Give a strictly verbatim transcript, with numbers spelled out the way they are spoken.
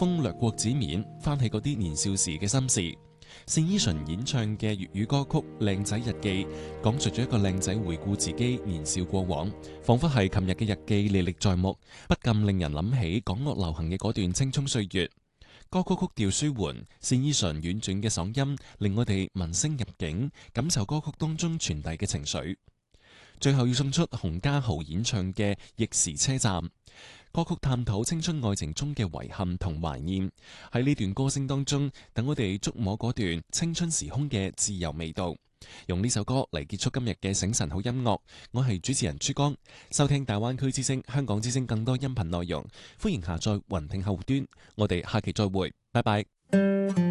風掠過紙面，翻起嗰啲年少時嘅心事。單依純演唱嘅粵語歌曲《靚仔日記》，講述咗一個靚仔回顧自己年少過往，仿佛係琴日嘅日記歷歷在目，不禁令人諗起港樂流行嘅嗰段青蔥歲月。歌曲曲調舒緩，單依純婉轉嘅嗓音令我哋聞聲入境，感受歌曲當中傳遞嘅情緒。最後要送出洪家豪演唱嘅《逆時車站》，歌曲探討青春愛情中嘅遺憾同懷念。喺呢段歌聲當中，等我哋觸摸嗰段青春時空嘅自由味道。用呢首歌嚟結束今日嘅醒神好音樂，我係主持人珠江。收聽大灣區之聲、香港之聲更多音頻內容，歡迎下載雲聽客戶端。我哋下期再會，拜拜。